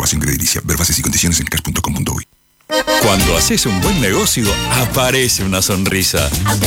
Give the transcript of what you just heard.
Promoción crediticia. Ver bases y condiciones en cash.com.uy. Cuando haces un buen negocio, aparece una sonrisa.